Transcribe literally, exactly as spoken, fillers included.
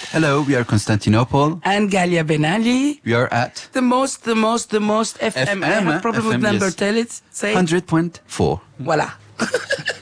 Hello, we are Constantinople. And Galia Benali. We are at The most, the most, the most F M. F M, I have problem F M, with number. yes. Tell it. Say. one hundred point four. Voilà.